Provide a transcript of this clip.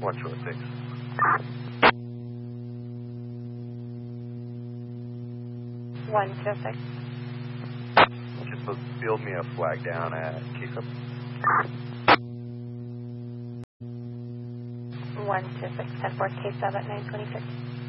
One short, thanks. One short, six. Just field me a flag down at Case Up. One short, six. 10-4, Case up at 926.